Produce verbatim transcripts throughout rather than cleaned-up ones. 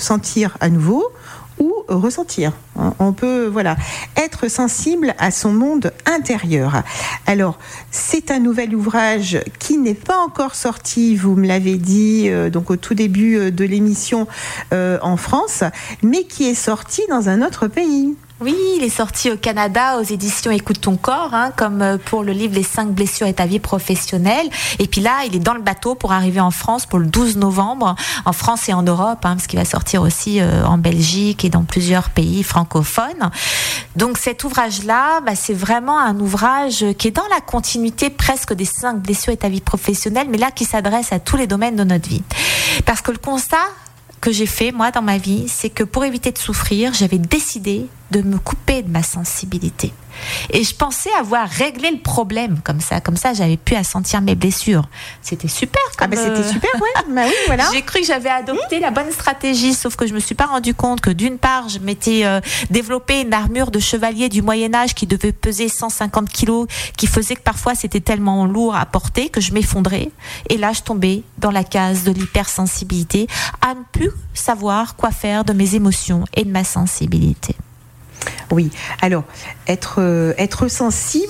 sentir à nouveau ou ressentir. On peut, voilà, être sensible à son monde intérieur. Alors, c'est un nouvel ouvrage qui n'est pas encore sorti, vous me l'avez dit, euh, donc au tout début de l'émission euh, en France, mais qui est sorti dans un autre pays. Oui, il est sorti au Canada aux éditions Écoute ton corps, hein, comme pour le livre Les cinq blessures et ta vie professionnelle. Et puis là, il est dans le bateau pour arriver en France pour le douze novembre, en France et en Europe, hein, parce qu'il va sortir aussi euh, en Belgique et dans plusieurs pays francophones. Donc cet ouvrage-là, bah, c'est vraiment un ouvrage qui est dans la continuité presque des cinq blessures et ta vie professionnelle, mais là qui s'adresse à tous les domaines de notre vie. Parce que le constat que j'ai fait, moi, dans ma vie, c'est que pour éviter de souffrir, j'avais décidé de me couper de ma sensibilité. Et je pensais avoir réglé le problème comme ça. Comme ça, j'avais pu sentir mes blessures. C'était super. Comme ah ben c'était super, ouais. Bah oui, voilà. J'ai cru que j'avais adopté mmh. la bonne stratégie, sauf que je me suis pas rendu compte que d'une part, je m'étais euh, développé une armure de chevalier du Moyen-Âge qui devait peser cent cinquante kilos, qui faisait que parfois c'était tellement lourd à porter que je m'effondrais. Et là, je tombais dans la case de l'hypersensibilité, à ne plus savoir quoi faire de mes émotions et de ma sensibilité. Oui, alors être euh, être sensible,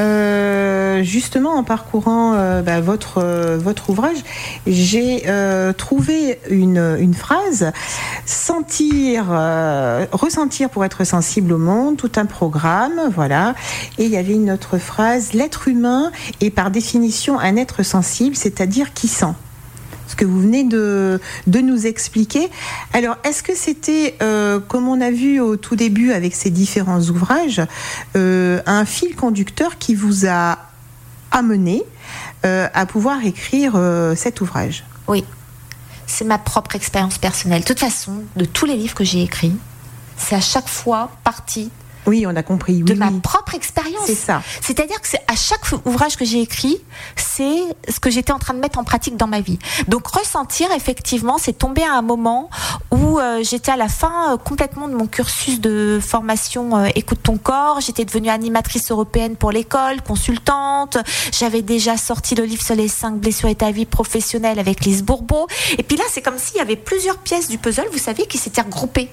euh, justement en parcourant euh, bah, votre euh, votre ouvrage, j'ai euh, trouvé une une phrase sentir, euh, ressentir pour être sensible au monde, tout un programme, voilà. Et il y avait une autre phrase, l'être humain est par définition un être sensible, c'est-à-dire qui sent. Ce que vous venez de, de nous expliquer. Alors, est-ce que c'était, euh, comme on a vu au tout début avec ces différents ouvrages, euh, un fil conducteur qui vous a amené euh, à pouvoir écrire euh, cet ouvrage ? Oui, c'est ma propre expérience personnelle. De toute façon, de tous les livres que j'ai écrits, c'est à chaque fois parti Oui, on a compris. Oui, de ma oui. propre expérience. C'est ça. C'est-à-dire que c'est à chaque ouvrage que j'ai écrit, c'est ce que j'étais en train de mettre en pratique dans ma vie. Donc ressentir, effectivement, c'est tombé à un moment où euh, j'étais à la fin euh, complètement de mon cursus de formation euh, Écoute ton corps. J'étais devenue animatrice européenne pour l'école, consultante. J'avais déjà sorti le livre sur les cinq blessures et ta vie professionnelle avec Lise Bourbeau. Et puis là, c'est comme s'il y avait plusieurs pièces du puzzle, vous savez, qui s'étaient regroupées.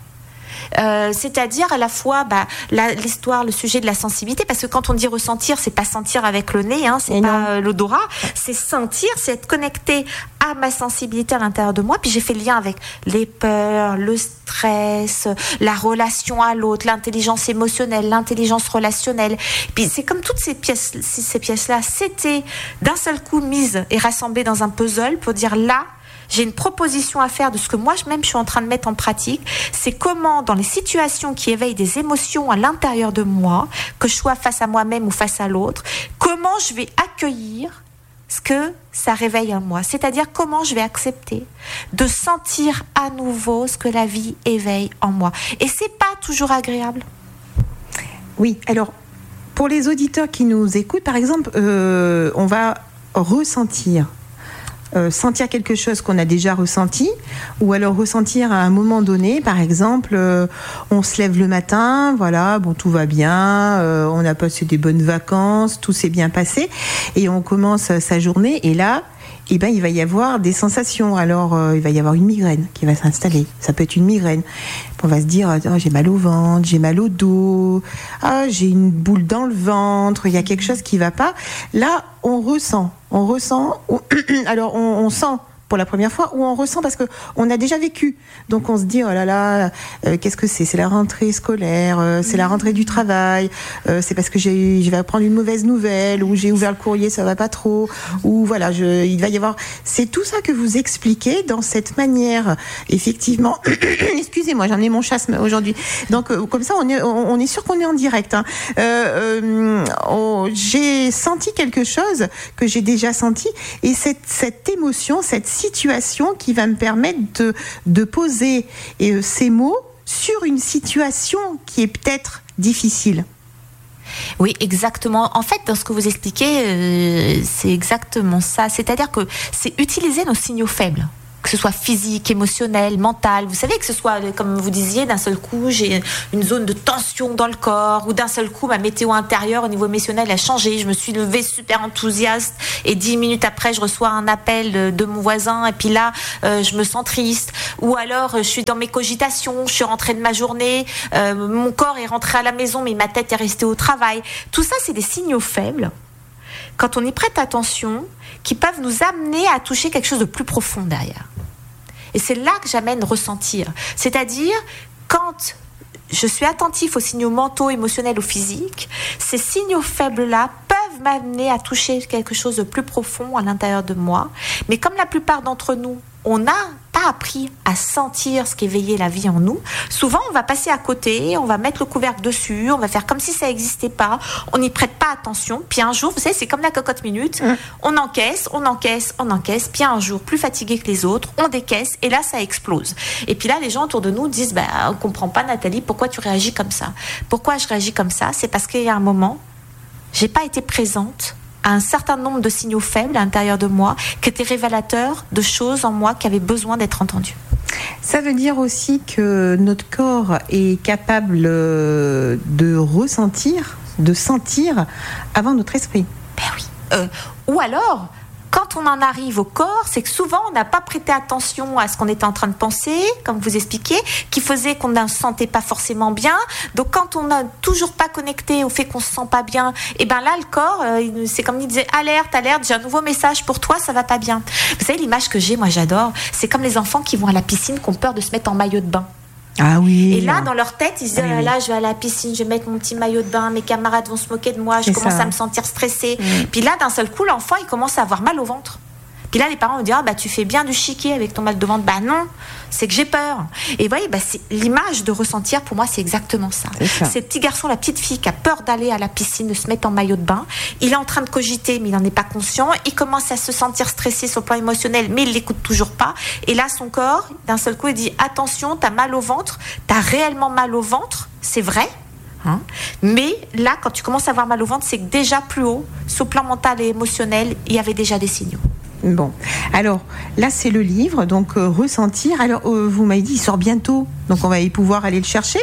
Euh, c'est-à-dire à la fois bah, la, l'histoire, le sujet de la sensibilité, parce que quand on dit ressentir, c'est pas sentir avec le nez, hein, c'est Et pas euh, l'odorat, c'est sentir, c'est être connecté à ma sensibilité à l'intérieur de moi. Puis j'ai fait le lien avec les peurs, le stress, la relation à l'autre, l'intelligence émotionnelle, l'intelligence relationnelle. Puis c'est comme toutes ces pièces, ces pièces-là, c'était d'un seul coup mises et rassemblées dans un puzzle pour dire là, j'ai une proposition à faire de ce que moi-même je suis en train de mettre en pratique. C'est comment, dans les situations qui éveillent des émotions à l'intérieur de moi, que je sois face à moi-même ou face à l'autre, comment je vais accueillir ce que ça réveille en moi. C'est-à-dire comment je vais accepter de sentir à nouveau ce que la vie éveille en moi. Et c'est pas toujours agréable. Oui, alors, pour les auditeurs qui nous écoutent, par exemple, euh, on va ressentir Euh, sentir quelque chose qu'on a déjà ressenti, ou alors ressentir à un moment donné, par exemple, euh, on se lève le matin, voilà, bon, tout va bien, euh, on a passé des bonnes vacances, tout s'est bien passé, et on commence sa journée, et là, eh ben, il va y avoir des sensations. Alors, euh, il va y avoir une migraine qui va s'installer. Ça peut être une migraine. On va se dire, oh, j'ai mal au ventre, j'ai mal au dos, ah, j'ai une boule dans le ventre, il y a quelque chose qui ne va pas. Là, on ressent. On ressent. On, alors, on, on sent pour la première fois, ou on ressent parce qu'on a déjà vécu. Donc on se dit, oh là là, euh, qu'est-ce que c'est ? C'est la rentrée scolaire, euh, c'est la rentrée du travail, euh, c'est parce que j'ai, je vais apprendre une mauvaise nouvelle, ou j'ai ouvert le courrier, ça va pas trop, ou voilà, je, il va y avoir... C'est tout ça que vous expliquez dans cette manière, effectivement... Excusez-moi, j'en ai mon chasme aujourd'hui. Donc euh, comme ça, on est, on, on est sûr qu'on est en direct. Hein. Euh, euh, oh, j'ai senti quelque chose que j'ai déjà senti, et cette, cette émotion, cette situation qui va me permettre de, de poser euh, ces mots sur une situation qui est peut-être difficile. Oui, exactement. En fait, dans ce que vous expliquez, euh, c'est exactement ça. C'est-à-dire que c'est utiliser nos signaux faibles que ce soit physique, émotionnel, mental. Vous savez, que ce soit, comme vous disiez, d'un seul coup, j'ai une zone de tension dans le corps, ou d'un seul coup, ma météo intérieure au niveau émotionnel a changé. Je me suis levée super enthousiaste, et dix minutes après, je reçois un appel de, de mon voisin, et puis là, euh, je me sens triste. Ou alors, je suis dans mes cogitations, je suis rentrée de ma journée, euh, mon corps est rentré à la maison, mais ma tête est restée au travail. Tout ça, c'est des signaux faibles, quand on y prête attention, qui peuvent nous amener à toucher quelque chose de plus profond derrière. Et c'est là que j'amène ressentir. C'est-à-dire, quand je suis attentif aux signaux mentaux, émotionnels ou physiques, ces signaux faibles-là peuvent m'amener à toucher quelque chose de plus profond à l'intérieur de moi. Mais comme la plupart d'entre nous, on n'a pas appris à sentir ce qu'éveillait la vie en nous, souvent on va passer à côté, on va mettre le couvercle dessus, on va faire comme si ça n'existait pas, on n'y prête pas attention, puis un jour, vous savez, c'est comme la cocotte minute, mmh. on encaisse, on encaisse, on encaisse, puis un jour, plus fatigué que les autres, on décaisse, et là ça explose. Et puis là, les gens autour de nous disent, bah, on ne comprend pas, Nathalie, pourquoi tu réagis comme ça? Pourquoi je réagis comme ça? C'est parce qu'il y a un moment, j'ai pas été présente à un certain nombre de signaux faibles à l'intérieur de moi qui étaient révélateurs de choses en moi qui avaient besoin d'être entendues. Ça veut dire aussi que notre corps est capable de ressentir, de sentir avant notre esprit. Ben oui. Euh, ou alors, quand on en arrive au corps, c'est que souvent on n'a pas prêté attention à ce qu'on était en train de penser, comme vous expliquiez, qui faisait qu'on ne se sentait pas forcément bien. Donc quand on n'a toujours pas connecté au fait qu'on se sent pas bien, et ben là le corps, euh, c'est comme il disait, alerte, alerte, j'ai un nouveau message pour toi, ça va pas bien. Vous savez, l'image que j'ai, moi j'adore, c'est comme les enfants qui vont à la piscine, qui ont peur de se mettre en maillot de bain. Ah oui. Et là, dans leur tête, ils se disent, oui, ah oui. là, je vais à la piscine, je vais mettre mon petit maillot de bain, mes camarades vont se moquer de moi, je commence ça. à me sentir stressée. Mmh. Puis là, d'un seul coup, l'enfant, il commence à avoir mal au ventre. Puis là, les parents vont dire, ah, bah, tu fais bien du chiquet avec ton mal de ventre. Bah non, c'est que j'ai peur. Et vous voyez, bah, c'est l'image de ressentir, pour moi, c'est exactement ça. C'est ça. C'est le petit garçon, la petite fille qui a peur d'aller à la piscine, de se mettre en maillot de bain. Il est en train de cogiter, mais il n'en est pas conscient. Il commence à se sentir stressé sur le plan émotionnel, mais il ne l'écoute toujours pas. Et là, son corps, d'un seul coup, il dit, attention, t'as mal au ventre, t'as réellement mal au ventre, c'est vrai. Hein? Mais là, quand tu commences à avoir mal au ventre, c'est que déjà plus haut, sur le plan mental et émotionnel, il y avait déjà des signaux. Bon, alors là c'est le livre, donc euh, ressentir. Alors euh, vous m'avez dit il sort bientôt, donc on va y pouvoir aller le chercher.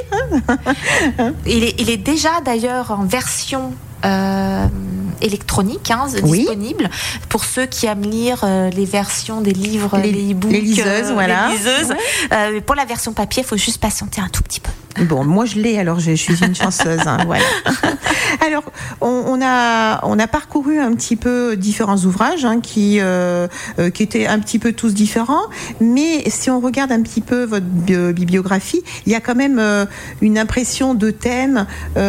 Hein il, est, il est déjà d'ailleurs en version euh, électronique, hein, oui. disponible pour ceux qui aiment lire euh, les versions des livres, les, les e-books, les liseuses, euh, voilà. Les liseuses. Ouais. Euh, pour la version papier, il faut juste patienter un tout petit peu. Bon, moi je l'ai, alors je suis une chanceuse. Hein, voilà. Alors, on, on, a, on a parcouru un petit peu différents ouvrages hein, qui, euh, euh, qui étaient un petit peu tous différents, mais si on regarde un petit peu votre bi- bibliographie, il y a quand même euh, une impression de thèmes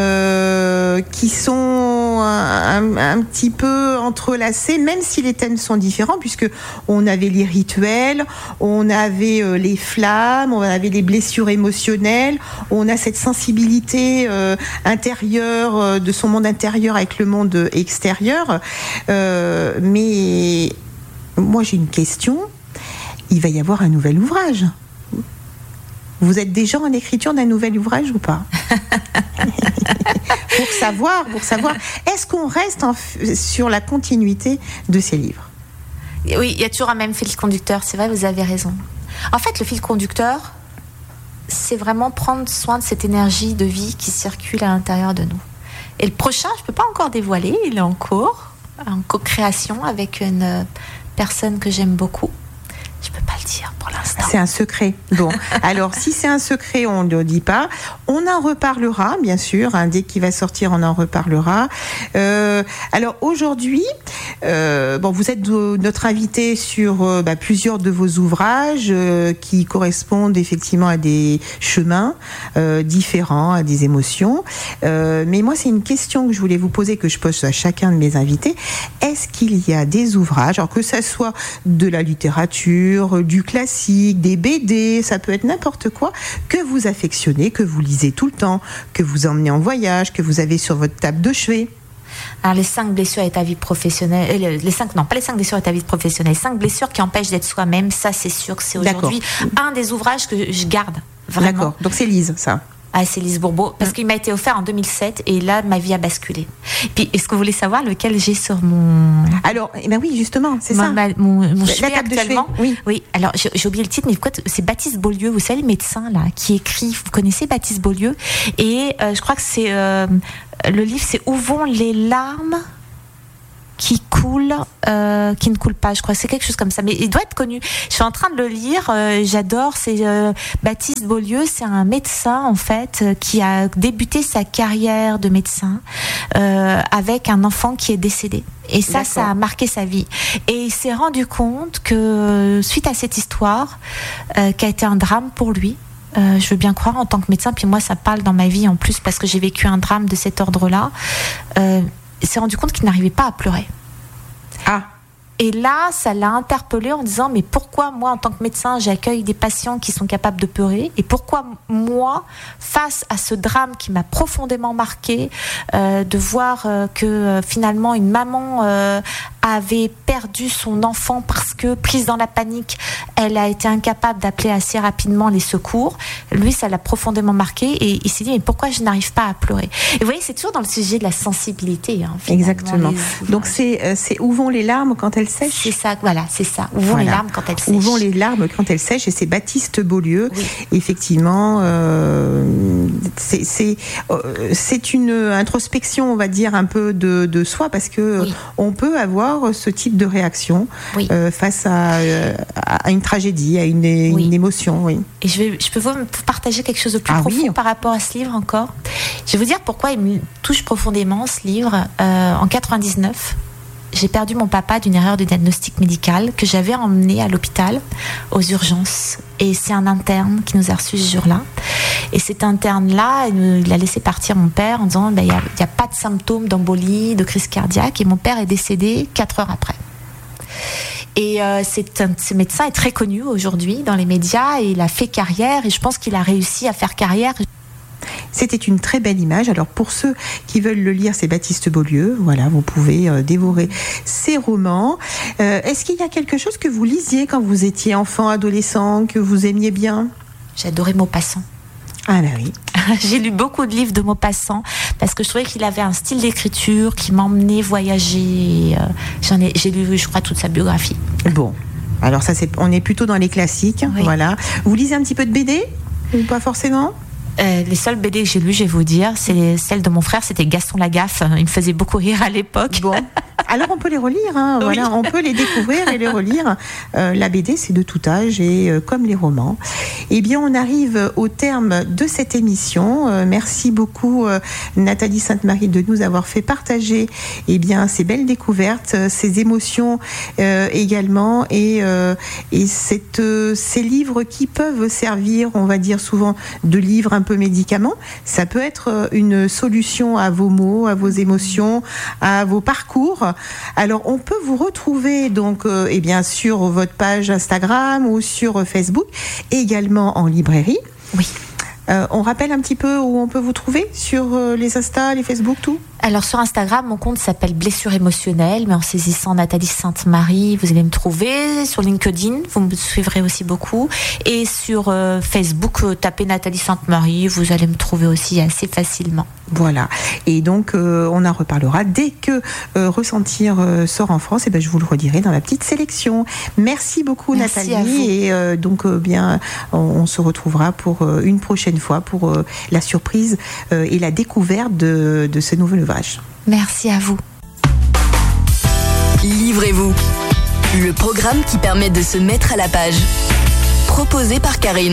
euh, qui sont un, un, un petit peu entrelacés, même si les thèmes sont différents, puisque on avait les rituels, on avait euh, les flammes, on avait les blessures émotionnelles. On a cette sensibilité euh, intérieure euh, de son monde intérieur avec le monde extérieur. Euh, mais moi, j'ai une question. Il va y avoir un nouvel ouvrage. Vous êtes déjà en écriture d'un nouvel ouvrage ou pas? Pour savoir, pour savoir, est-ce qu'on reste en, sur la continuité de ces livres? Oui, il y a toujours un même fil conducteur. C'est vrai, vous avez raison. En fait, le fil conducteur, c'est vraiment prendre soin de cette énergie de vie qui circule à l'intérieur de nous. Et le prochain, je ne peux pas encore dévoiler, il est en cours, en co-création avec une personne que j'aime beaucoup. Je ne peux pas le dire pour l'instant. C'est un secret. Bon, alors si c'est un secret, on ne le dit pas. On en reparlera, bien sûr. Hein, dès qu'il va sortir, on en reparlera. Euh, alors aujourd'hui, euh, bon, vous êtes notre invité sur euh, bah, plusieurs de vos ouvrages euh, qui correspondent effectivement à des chemins euh, différents, à des émotions. Euh, mais moi, c'est une question que je voulais vous poser, que je pose à chacun de mes invités. Est-ce qu'il y a des ouvrages, alors que ça soit de la littérature, du classique, des B D, ça peut être n'importe quoi, que vous affectionnez, que vous lisez tout le temps, que vous emmenez en voyage, que vous avez sur votre table de chevet? Alors, les cinq blessures à ta vie professionnelle, les cinq, non, pas les cinq blessures à ta vie professionnelle, les cinq blessures qui empêchent d'être soi-même, ça c'est sûr que c'est aujourd'hui D'accord. un des ouvrages que je garde, vraiment. D'accord, donc c'est Lise, ça. Ah, c'est Lise Bourbeau, parce mmh. qu'il m'a été offert en deux mille sept et là, ma vie a basculé. Puis, est-ce que vous voulez savoir lequel j'ai sur mon... Alors, eh ben oui, justement, c'est mon, ça. Ma, mon, mon chevet la table actuellement. de chevet, oui. Oui, alors j'ai, j'ai oublié le titre, mais quoi, c'est Baptiste Beaulieu, vous savez, le médecin, là, qui écrit, vous connaissez Baptiste Beaulieu, et euh, je crois que c'est... Euh, le livre, c'est Où vont les larmes qui coule, euh, qui ne coule pas, je crois, c'est quelque chose comme ça, mais il doit être connu. Je suis en train de le lire, euh, j'adore. C'est euh, Baptiste Beaulieu, c'est un médecin en fait euh, qui a débuté sa carrière de médecin euh, avec un enfant qui est décédé. Et ça, D'accord. ça a marqué sa vie. Et il s'est rendu compte que suite à cette histoire, euh, qui a été un drame pour lui. Euh, je veux bien croire en tant que médecin, puis moi ça parle dans ma vie en plus parce que j'ai vécu un drame de cet ordre-là. Euh, il s'est rendu compte qu'il n'arrivait pas à pleurer. Ah. Et là, ça l'a interpellé en disant mais pourquoi moi, en tant que médecin, j'accueille des patients qui sont capables de pleurer et pourquoi moi, face à ce drame qui m'a profondément marqué, euh, de voir euh, que euh, finalement une maman euh, avait perdu son enfant parce que, prise dans la panique, elle a été incapable d'appeler assez rapidement les secours. Lui, ça l'a profondément marqué et il s'est dit mais pourquoi je n'arrive pas à pleurer. Et vous voyez, c'est toujours dans le sujet de la sensibilité. Hein, Exactement. Les... Donc c'est, euh, c'est où vont les larmes quand elles sèchent. C'est ça, voilà, c'est ça. Où vont voilà. les larmes quand elles sèchent. Où vont les larmes quand elles sèchent. Et c'est Baptiste Beaulieu. Oui. Effectivement, euh, c'est, c'est, euh, c'est une introspection, on va dire, un peu de, de soi parce que oui. on peut avoir ce type de réaction oui. euh, face à, à une tragédie, à une, oui. une émotion. Oui. Et je, vais, je peux vous partager quelque chose de plus ah, profond oui. par rapport à ce livre encore. Je vais vous dire pourquoi il me touche profondément ce livre. Euh, en quatre-vingt-dix-neuf, j'ai perdu mon papa d'une erreur de diagnostic médical que j'avais emmené à l'hôpital aux urgences. Et c'est un interne qui nous a reçus ce jour-là. Et cet interne-là, il a laissé partir mon père en disant ben, il n'y a, a pas de symptômes d'embolie, de crise cardiaque. Et mon père est décédé quatre heures après. Et euh, c'est un, ce médecin est très connu aujourd'hui dans les médias et il a fait carrière. Et je pense qu'il a réussi à faire carrière. C'était une très belle image. Alors pour ceux qui veulent le lire, c'est Baptiste Beaulieu. Voilà, vous pouvez euh, dévorer ses romans. Euh, est-ce qu'il y a quelque chose que vous lisiez quand vous étiez enfant, adolescent, que vous aimiez bien ? J'adorais Maupassant. Ah bah oui. J'ai lu beaucoup de livres de Maupassant parce que je trouvais qu'il avait un style d'écriture qui m'emmenait voyager. Euh, j'en ai, j'ai lu, je crois, toute sa biographie. Bon, alors ça, c'est, on est plutôt dans les classiques. Oui. Voilà. Vous lisez un petit peu de B D ou pas forcément ? Euh, les seules B D que j'ai lues, je vais vous dire, c'est celle de mon frère, c'était Gaston Lagaffe. Il me faisait beaucoup rire à l'époque. Bon, alors on peut les relire, hein, oui. Voilà, on peut les découvrir et les relire. Euh, la B D, c'est de tout âge et euh, comme les romans. Eh bien, on arrive au terme de cette émission. Euh, merci beaucoup, euh, Nathalie Sainte-Marie, de nous avoir fait partager eh bien, ces belles découvertes, ces émotions euh, également et, euh, et cette, euh, ces livres qui peuvent servir, on va dire souvent, de livres un peu médicaments. Ça peut être une solution à vos maux, à vos émotions, à vos parcours. Alors, on peut vous retrouver donc, euh, eh bien, sur votre page Instagram ou sur Facebook, également en librairie. Oui. Euh, on rappelle un petit peu où on peut vous trouver sur euh, les Insta, les Facebook, tout ? Alors sur Instagram, mon compte s'appelle Blessure émotionnelle, mais en saisissant Nathalie Sainte-Marie, vous allez me trouver. Sur LinkedIn, vous me suivrez aussi beaucoup. Et sur euh, Facebook, euh, tapez Nathalie Sainte-Marie, vous allez me trouver aussi assez facilement. Voilà. Et donc, euh, on en reparlera dès que euh, Ressentir euh, sort en France. Et ben, je vous le redirai dans la petite sélection. Merci beaucoup, Merci Nathalie. Et euh, donc, euh, bien, on, on se retrouvera pour euh, une prochaine fois pour euh, la surprise euh, et la découverte de, de ce nouvel ouvrage. Merci à vous. Livrez-vous. Le programme qui permet de se mettre à la page. Proposé par Karine.